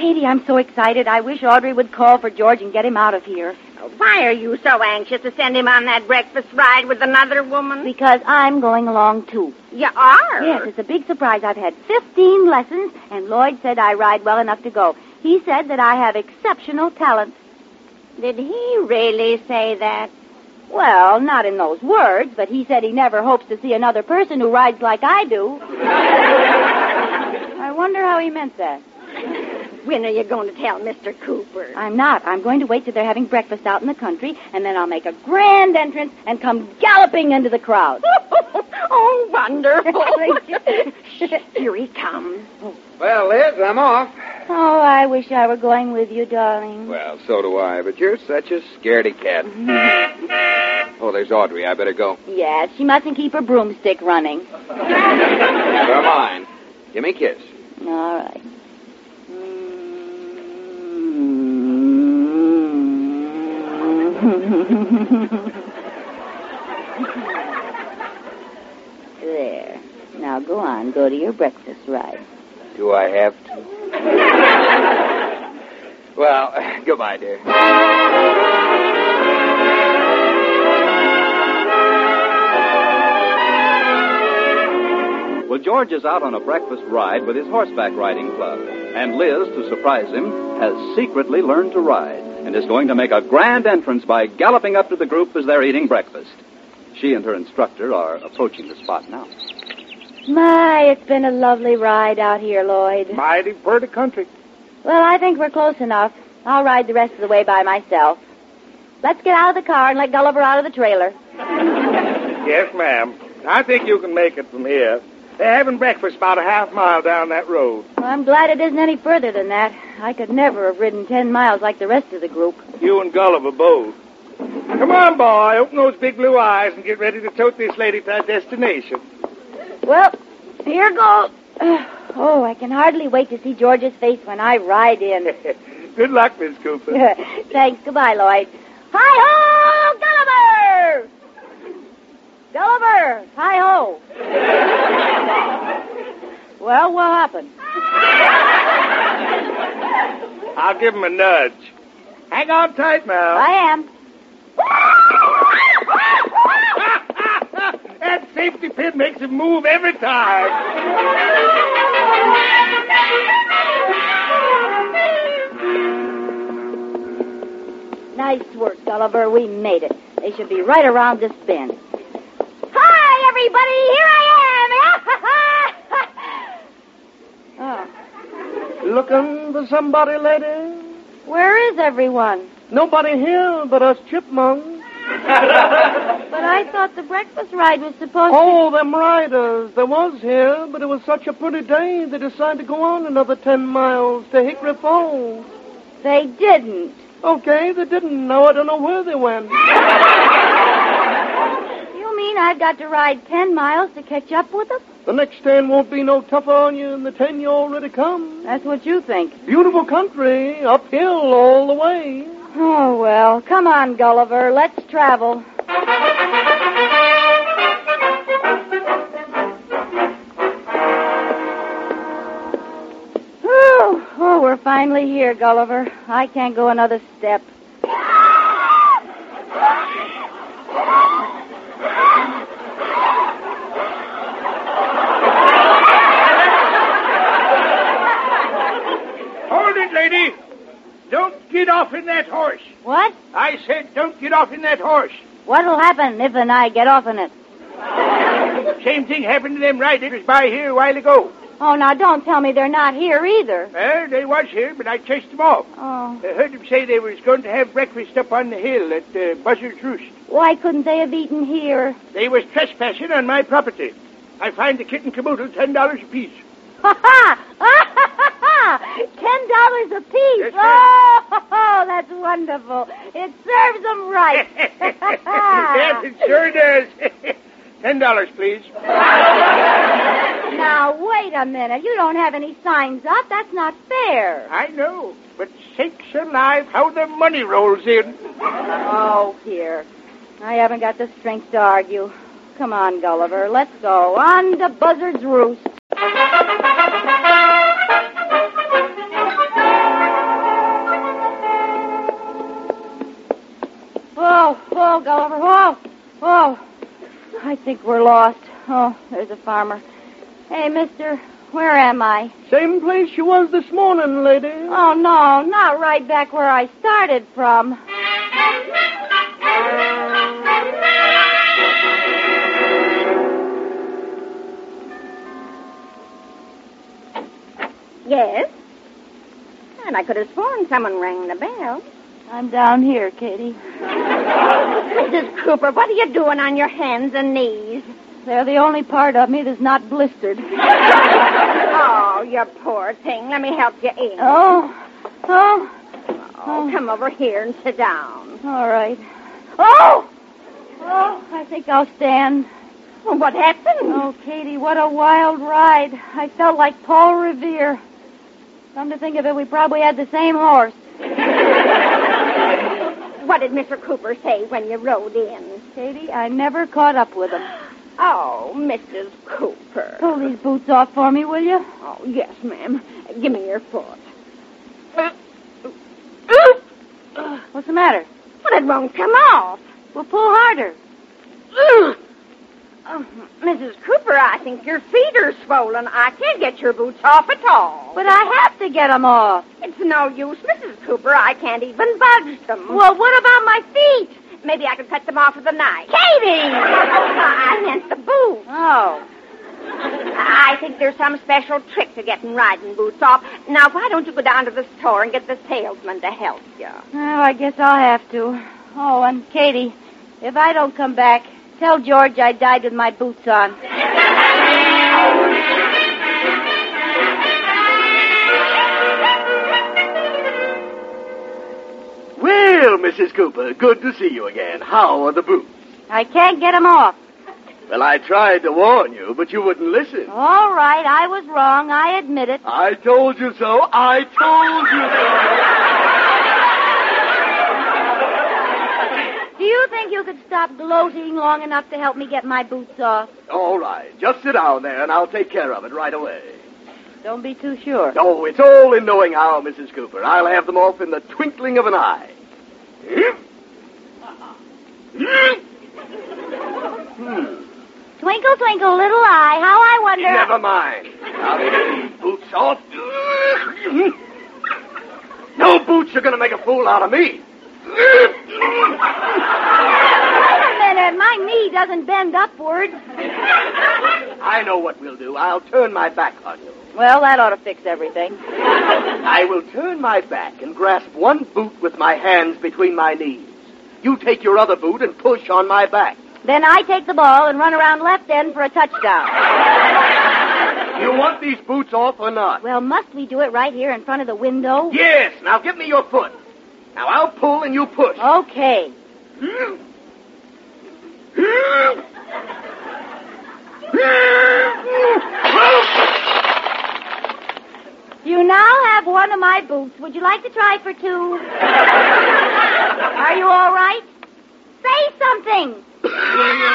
Katie, I'm so excited. I wish Audrey would call for George and get him out of here. Why are you so anxious to send him on that breakfast ride with another woman? Because I'm going along, too. You are? Yes, it's a big surprise. I've had 15 lessons, and Lloyd said I ride well enough to go. He said that I have exceptional talent. Did he really say that? Well, not in those words, but he said he never hopes to see another person who rides like I do. I wonder how he meant that. When are you going to tell Mr. Cooper? I'm not. I'm going to wait till they're having breakfast out in the country, and then I'll make a grand entrance and come galloping into the crowd. Oh, wonderful. Here he comes. Well, Liz, I'm off. Oh, I wish I were going with you, darling. Well, so do I, but you're such a scaredy cat. Oh, there's Audrey. I better go. Yes, she mustn't keep her broomstick running. Never mind. Give me a kiss. All right. There. Now go on. Go to your breakfast ride. Do I have to? Well, goodbye, dear. Well, George is out on a breakfast ride with his horseback riding club. And Liz, to surprise him, has secretly learned to ride and is going to make a grand entrance by galloping up to the group as they're eating breakfast. She and her instructor are approaching the spot now. My, it's been a lovely ride out here, Lloyd. Mighty pretty country. Well, I think we're close enough. I'll ride the rest of the way by myself. Let's get out of the car and let Gulliver out of the trailer. Yes, ma'am. I think you can make it from here. They're having breakfast about a half mile down that road. Well, I'm glad it isn't any further than that. I could never have ridden 10 miles like the rest of the group. You and Gulliver both. Come on, boy. Open those big blue eyes and get ready to tote this lady to her destination. Well, here goes. Oh, I can hardly wait to see George's face when I ride in. Good luck, Miss Cooper. Thanks. Goodbye, Lloyd. Hi-ho, Gulliver! Gulliver, hi-ho. Well, what happened? I'll give him a nudge. Hang on tight now. I am. That safety pin makes him move every time. Nice work, Gulliver. We made it. They should be right around this bend. Hi, everybody. Here I am. Oh. Looking for somebody, lady? Where is everyone? Nobody here but us chipmunks. But I thought the breakfast ride was supposed to... Oh, them riders. They was here, but it was such a pretty day, they decided to go on another 10 miles to Hickory Falls. They didn't. Okay, they didn't. Now I don't know where they went. You mean I've got to ride 10 miles to catch up with them? The next 10 won't be no tougher on you than the 10 you already come. That's what you think. Beautiful country, uphill all the way. Oh, well, come on, Gulliver. Let's travel. Whew. Oh, we're finally here, Gulliver. I can't go another step. Hold it, lady. Don't get off in that horse. What? I said don't get off in that horse. What'll happen if and I get off in it? Same thing happened to them riders by here a while ago. Oh, now don't tell me they're not here either. Well, they was here, but I chased them off. Oh. I heard them say they was going to have breakfast up on the hill at Buzzard's Roost. Why couldn't they have eaten here? They was trespassing on my property. I fined the kit and caboodle $10 apiece. Ha-ha! $10 apiece. Yes, ma'am. Oh, that's wonderful. It serves them right. Yes, it sure does. $10, please. Now, wait a minute. You don't have any signs up. That's not fair. I know, but sakes alive, how the money rolls in. Oh, here. I haven't got the strength to argue. Come on, Gulliver. Let's go. On to Buzzard's Roost. Whoa, Gulliver, whoa. Whoa. I think we're lost. Oh, there's a farmer. Hey, mister, where am I? Same place you was this morning, lady. Oh, no, not right back where I started from. Yes? And I could have sworn someone rang the bell. I'm down here, Katie. Mrs. Cooper, what are you doing on your hands and knees? They're the only part of me that's not blistered. Oh, you poor thing. Let me help you in. Oh, Come over here and sit down. all right. Oh, I think I'll stand. Well, what happened? Oh, Katie, what a wild ride. I felt like Paul Revere. Come to think of it, we probably had the same horse. What did Mr. Cooper say when you rode in? Katie, I never caught up with him. Oh, Mrs. Cooper. Pull these boots off for me, will you? Oh, yes, ma'am. Give me your foot. What's the matter? Well, it won't come off. Well, pull harder. Mrs. Cooper, I think your feet are swollen. I can't get your boots off at all. But I have to get them off. It's no use, Mrs. Cooper. I can't even budge them. Well, what about my feet? Maybe I could cut them off with a knife. Katie! I meant the boots. Oh. I think there's some special trick to getting riding boots off. Now, why don't you go down to the store and get the salesman to help you? Well, I guess I'll have to. Oh, and Katie, if I don't come back, tell George I died with my boots on. Well, Mrs. Cooper, good to see you again. How are the boots? I can't get them off. Well, I tried to warn you, but you wouldn't listen. All right, I was wrong. I admit it. I told you so. I told you so. Do you think you could stop gloating long enough to help me get my boots off? All right. Just sit down there, and I'll take care of it right away. Don't be too sure. Oh, it's all in knowing how, Mrs. Cooper. I'll have them off in the twinkling of an eye. Twinkle, twinkle, little eye, how I wonder... Never mind. I'll get these boots off. No boots are going to make a fool out of me. Wait a minute, my knee doesn't bend upward. I know what we'll do. I'll turn my back on you. Well, that ought to fix everything. I will turn my back and grasp one boot with my hands between my knees. You take your other boot and push on my back. Then I take the ball and run around left end for a touchdown. You want these boots off or not? Well, must we do it right here in front of the window? Yes. Now give me your foot. Now I'll pull and you push. Okay. You now have one of my boots. Would you like to try for two? Are you all right? Say something.